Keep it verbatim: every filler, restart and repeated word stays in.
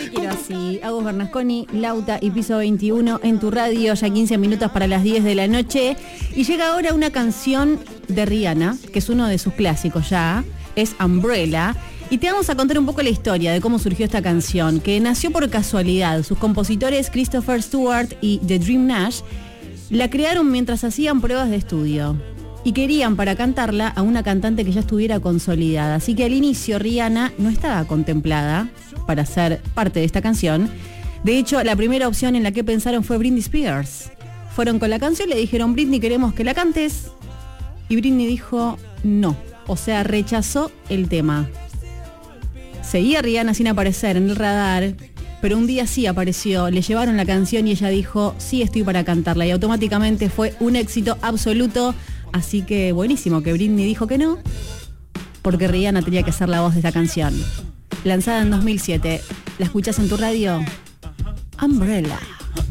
Te quiero así. Agus Bernasconi, Lauta y Piso veintiuno en tu radio, ya quince minutos para las diez de la noche. Y llega ahora una canción de Rihanna, que es uno de sus clásicos ya, es Umbrella. Y te vamos a contar un poco la historia de cómo surgió esta canción, que nació por casualidad. Sus compositores Christopher Stewart y The Dream Nash la crearon mientras hacían pruebas de estudio. Y querían para cantarla a una cantante que ya estuviera consolidada. Así que al inicio Rihanna no estaba contemplada para ser parte de esta canción. De hecho, la primera opción en la que pensaron fue Britney Spears. Fueron con la canción, le dijeron: Britney, queremos que la cantes. Y Britney dijo no. O sea, rechazó el tema. Seguía Rihanna sin aparecer en el radar, pero un día sí apareció, le llevaron la canción y ella dijo: sí, estoy para cantarla. Y automáticamente fue un éxito absoluto. Así que buenísimo que Britney dijo que no, porque Rihanna tenía que ser la voz de esta canción. Lanzada en dos mil siete, ¿la escuchás en tu radio? Umbrella.